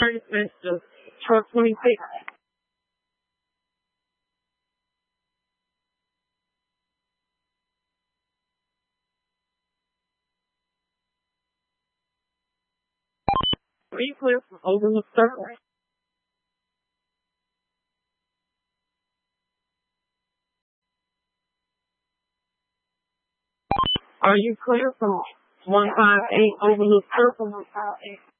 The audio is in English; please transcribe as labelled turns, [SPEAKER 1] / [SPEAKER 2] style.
[SPEAKER 1] Mr. Truck 26. Are you clear from Overlook Circle? Are you clear from 158 Overlook Circle?